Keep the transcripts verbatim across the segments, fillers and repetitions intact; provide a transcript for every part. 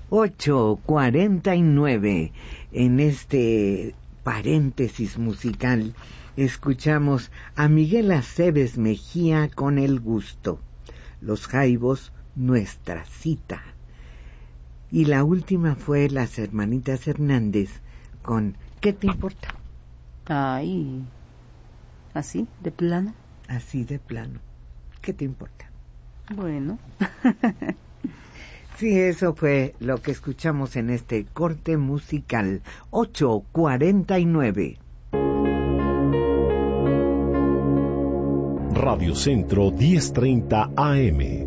ocho cuarenta y nueve. En este paréntesis musical escuchamos a Miguel Aceves Mejía con El Gusto, Los Jaivos, Nuestra Cita. Y la última fue las hermanitas Hernández con ¿Qué te importa? Ay, ¿así, de plano? Así de plano. ¿Qué te importa? Bueno. Sí, eso fue lo que escuchamos en este corte musical. ocho cuarenta y nueve. Radio Centro diez treinta A M.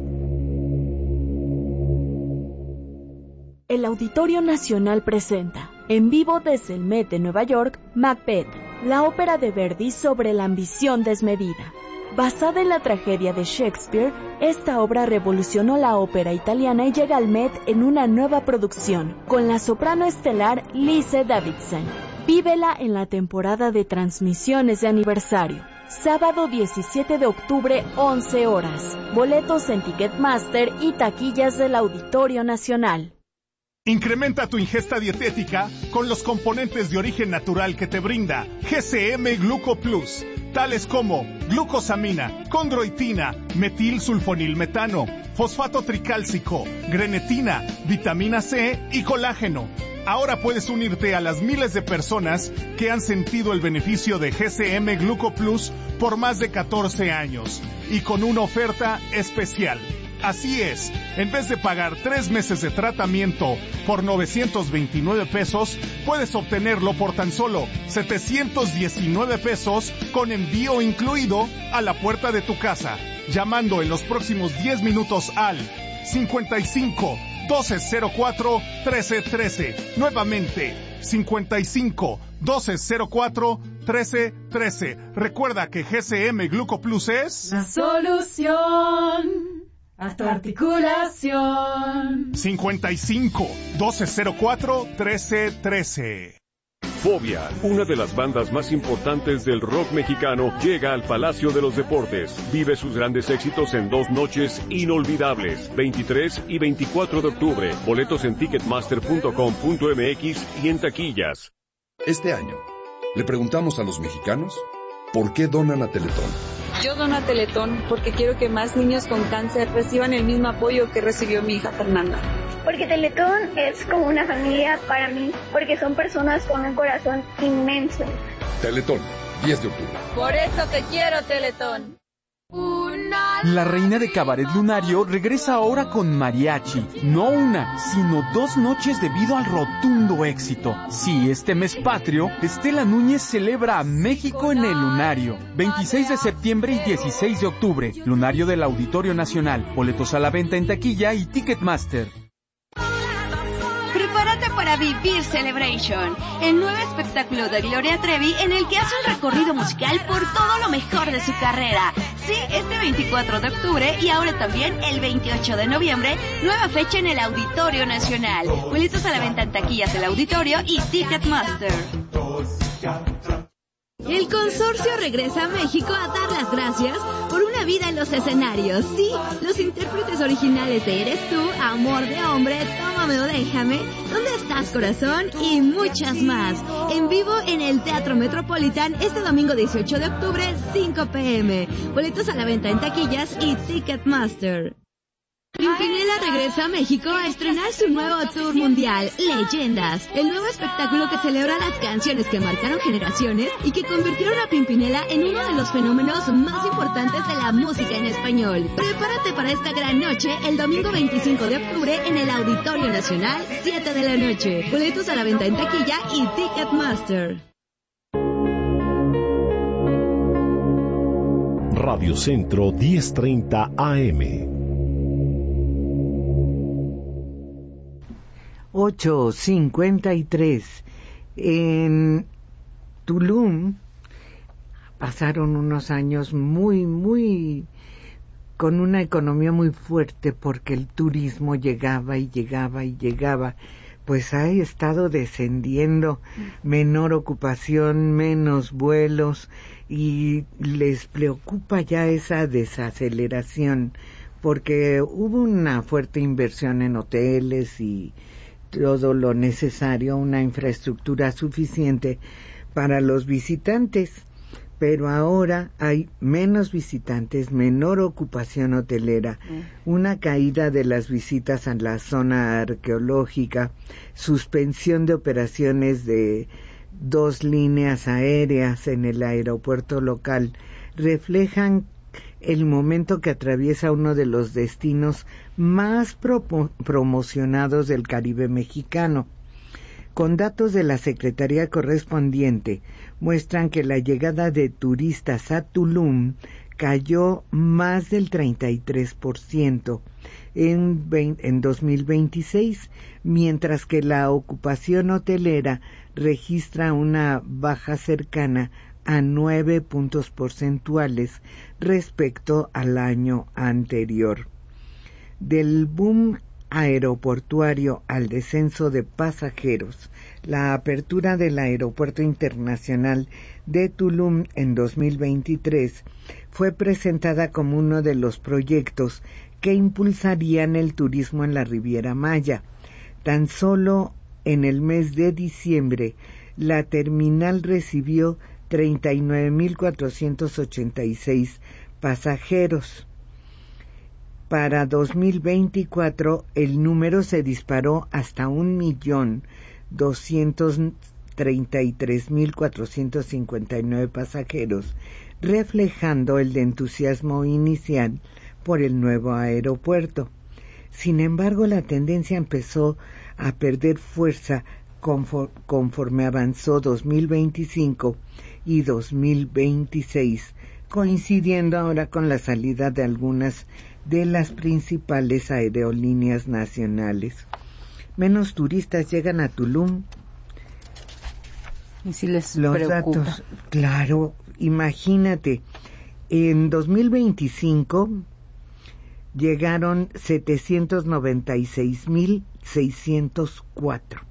El Auditorio Nacional presenta, en vivo desde el Met de Nueva York, Macbeth, la ópera de Verdi sobre la ambición desmedida. Basada en la tragedia de Shakespeare, esta obra revolucionó la ópera italiana y llega al Met en una nueva producción, con la soprano estelar Lise Davidson. Vívela en la temporada de transmisiones de aniversario. Sábado diecisiete de octubre, once horas. Boletos en Ticketmaster y taquillas del Auditorio Nacional. Incrementa tu ingesta dietética con los componentes de origen natural que te brinda G C M Gluco Plus, tales como glucosamina, condroitina, metilsulfonilmetano, fosfato tricálcico, grenetina, vitamina C y colágeno. Ahora puedes unirte a las miles de personas que han sentido el beneficio de G C M Gluco Plus por más de catorce años y con una oferta especial. Así es, en vez de pagar tres meses de tratamiento por novecientos veintinueve pesos, puedes obtenerlo por tan solo setecientos diecinueve pesos con envío incluido a la puerta de tu casa, llamando en los próximos diez minutos al cincuenta y cinco, doce cero cuatro, trece trece. Nuevamente, cincuenta y cinco, doce cero cuatro, trece trece. Recuerda que G C M Gluco Plus es la solución a tu articulación. cincuenta y cinco, doce cero cuatro, trece trece. Fobia, una de las bandas más importantes del rock mexicano, llega al Palacio de los Deportes. Vive sus grandes éxitos en dos noches inolvidables, veintitrés y veinticuatro de octubre. Boletos en ticketmaster punto com punto m x y en taquillas. Este año, le preguntamos a los mexicanos por qué donan a Teletón. Yo dono a Teletón porque quiero que más niños con cáncer reciban el mismo apoyo que recibió mi hija Fernanda. Porque Teletón es como una familia para mí, porque son personas con un corazón inmenso. Teletón, diez de octubre. Por eso te quiero, Teletón. La reina de Cabaret Lunario regresa ahora con mariachi. No una, sino dos noches debido al rotundo éxito. Sí, este mes patrio, Estela Núñez celebra a México en el Lunario. veintiséis de septiembre y dieciséis de octubre. Lunario del Auditorio Nacional. Boletos a la venta en taquilla y Ticketmaster. Prepárate para vivir Celebration, el nuevo espectáculo de Gloria Trevi en el que hace un recorrido musical por todo lo mejor de su carrera. Sí, este veinticuatro de octubre y ahora también el veintiocho de noviembre, nueva fecha en el Auditorio Nacional. Boletos a la venta en taquillas del Auditorio y Ticketmaster. El consorcio regresa a México a dar las gracias por una vida en los escenarios. Sí, los intérpretes originales de Eres Tú, Amor de Hombre, Tómame o Déjame, ¿Dónde estás, corazón? Y muchas más. En vivo en el Teatro Metropolitan este domingo dieciocho de octubre, cinco p m Boletos a la venta en taquillas y Ticketmaster. Pimpinela regresa a México a estrenar su nuevo tour mundial, Leyendas, el nuevo espectáculo que celebra las canciones que marcaron generaciones y que convirtieron a Pimpinela en uno de los fenómenos más importantes de la música en español. Prepárate para esta gran noche el domingo veinticinco de octubre en el Auditorio Nacional, siete de la noche. Boletos a la venta en taquilla y Ticketmaster. Radio Centro diez treinta A M. ocho cincuenta y tres. En Tulum pasaron unos años muy, muy, con una economía muy fuerte porque el turismo llegaba y llegaba y llegaba. Pues ha estado descendiendo, menor ocupación, menos vuelos, y les preocupa ya esa desaceleración porque hubo una fuerte inversión en hoteles y todo lo necesario, una infraestructura suficiente para los visitantes. Pero ahora hay menos visitantes, menor ocupación hotelera, una caída de las visitas a la zona arqueológica, suspensión de operaciones de dos líneas aéreas en el aeropuerto local, reflejan el momento que atraviesa uno de los destinos más pro- promocionados del Caribe mexicano. Con datos de la Secretaría correspondiente, muestran que la llegada de turistas a Tulum cayó más del treinta y tres por ciento en, en dos mil veintiséis, mientras que la ocupación hotelera registra una baja cercana a nueve puntos porcentuales respecto al año anterior. Del boom aeroportuario al descenso de pasajeros, la apertura del Aeropuerto Internacional de Tulum en dos mil veintitrés fue presentada como uno de los proyectos que impulsarían el turismo en la Riviera Maya. Tan solo en el mes de diciembre, la terminal recibió treinta y nueve mil cuatrocientos ochenta y seis pasajeros. Para dos mil veinticuatro el número se disparó hasta un millón doscientos treinta y tres mil cuatrocientos cincuenta y nueve pasajeros, reflejando el de entusiasmo inicial por el nuevo aeropuerto. Sin embargo, la tendencia empezó a perder fuerza conforme avanzó dos mil veinticinco y dos mil veintiséis, coincidiendo ahora con la salida de algunas de las principales aerolíneas nacionales. Menos turistas llegan a Tulum. ¿Y si les Los preocupa? datos, claro, imagínate, en dos mil veinticinco llegaron setecientos noventa y seis mil seiscientos cuatro.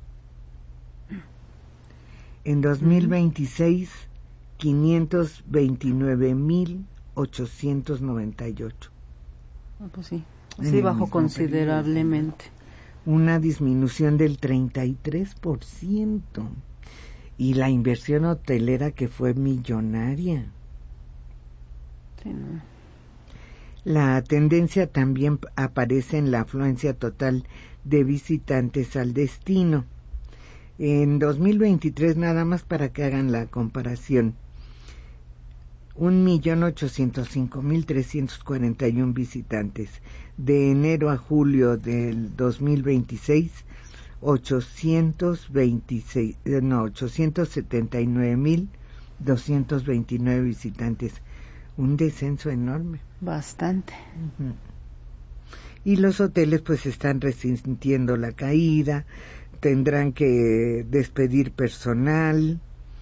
En dos mil veintiséis, quinientos veintinueve mil ochocientos noventa y ocho. Ah, pues sí, sí bajó considerablemente. Una disminución del treinta y tres por ciento. Y la inversión hotelera que fue millonaria. Sí, no. La tendencia también aparece en la afluencia total de visitantes al destino. En dos mil veintitrés, nada más para que hagan la comparación, un millón ochocientos cinco mil trescientos cuarenta y un visitantes. De enero a julio del dos mil veintiséis, ochocientos veintiséis, no, ochocientos setenta y nueve mil doscientos veintinueve visitantes. Un descenso enorme. Bastante. Uh-huh. Y los hoteles pues están resintiendo la caída, tendrán que despedir personal,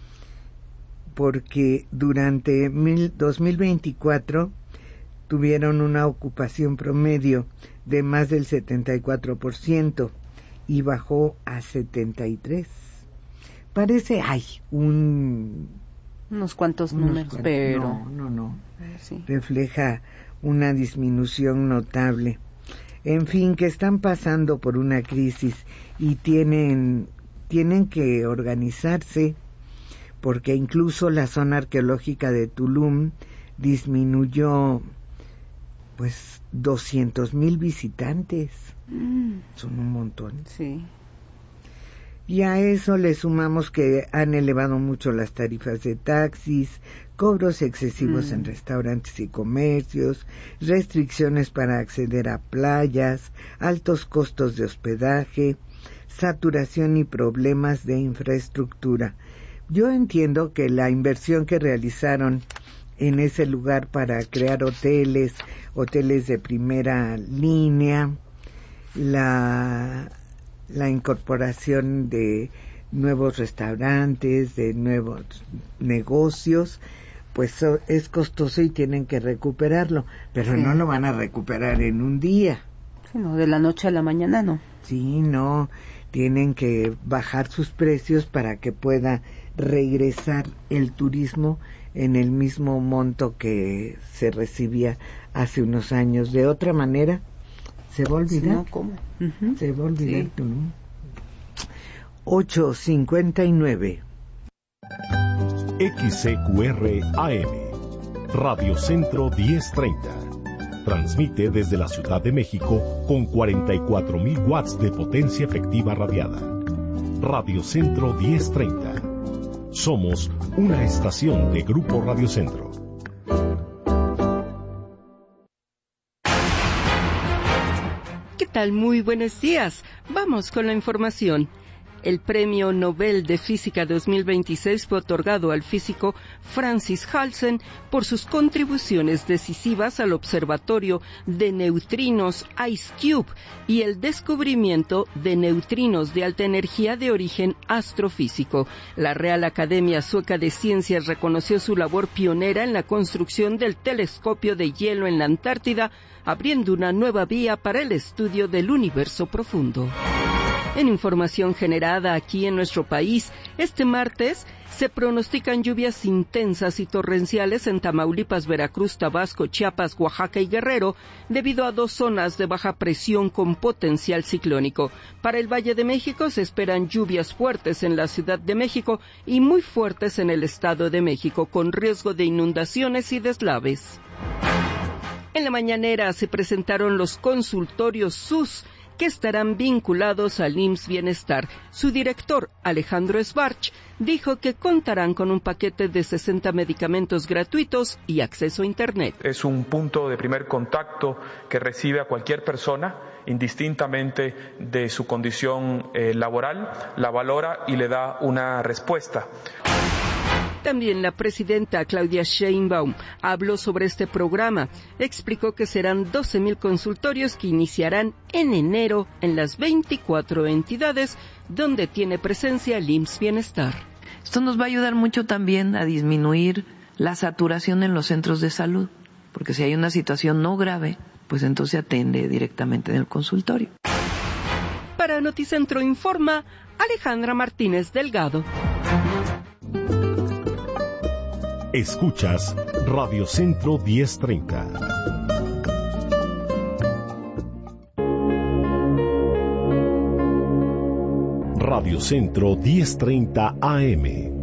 porque durante mil, dos mil veinticuatro tuvieron una ocupación promedio de más del setenta y cuatro por ciento y bajó a setenta y tres por ciento. Parece, ay, un... Unos cuantos unos números, cuantos, pero... No, no, no. Sí. Refleja una disminución notable. En fin, que están pasando por una crisis y tienen, tienen que organizarse, porque incluso la zona arqueológica de Tulum disminuyó pues doscientos mil visitantes. Mm. Son un montón. Sí. Y a eso le sumamos que han elevado mucho las tarifas de taxis, cobros excesivos mm. en restaurantes y comercios, restricciones para acceder a playas, altos costos de hospedaje, saturación y problemas de infraestructura. Yo entiendo que la inversión que realizaron en ese lugar para crear hoteles, hoteles de primera línea, la, la incorporación de nuevos restaurantes, de nuevos negocios, pues es costoso y tienen que recuperarlo, pero sí. No lo van a recuperar en un día. Sí, no, de la noche a la mañana no. Sí, no, tienen que bajar sus precios para que pueda regresar el turismo en el mismo monto que se recibía hace unos años. De otra manera, se va a olvidar. No, ¿cómo? Uh-huh. Se va a olvidar sí. Tulum. ocho cincuenta y nueve. X C Q R A M, Radio Centro diez treinta. Transmite desde la Ciudad de México con cuarenta y cuatro mil watts de potencia efectiva radiada. Radio Centro diez treinta. Somos una estación de Grupo Radio Centro. ¿Qué tal? Muy buenos días. Vamos con la información. El Premio Nobel de Física dos mil veintiséis fue otorgado al físico Francis Halsen por sus contribuciones decisivas al Observatorio de Neutrinos IceCube y el descubrimiento de neutrinos de alta energía de origen astrofísico. La Real Academia Sueca de Ciencias reconoció su labor pionera en la construcción del telescopio de hielo en la Antártida, abriendo una nueva vía para el estudio del universo profundo. En información generada aquí en nuestro país, este martes se pronostican lluvias intensas y torrenciales en Tamaulipas, Veracruz, Tabasco, Chiapas, Oaxaca y Guerrero, debido a dos zonas de baja presión con potencial ciclónico. Para el Valle de México se esperan lluvias fuertes en la Ciudad de México y muy fuertes en el Estado de México, con riesgo de inundaciones y deslaves. En la mañanera se presentaron los consultorios S U S, que estarán vinculados al I M S S Bienestar. Su director, Alejandro Sbarch, dijo que contarán con un paquete de sesenta medicamentos gratuitos y acceso a Internet. Es un punto de primer contacto que recibe a cualquier persona, indistintamente de su condición eh, laboral, la valora y le da una respuesta. También la presidenta Claudia Sheinbaum habló sobre este programa. Explicó que serán doce mil consultorios que iniciarán en enero en las veinticuatro entidades donde tiene presencia el I M S S Bienestar. Esto nos va a ayudar mucho también a disminuir la saturación en los centros de salud, porque si hay una situación no grave, pues entonces atiende directamente en el consultorio. Para Noticentro Informa, Alejandra Martínez Delgado. Escuchas Radio Centro diez treinta. Radio Centro diez treinta A M.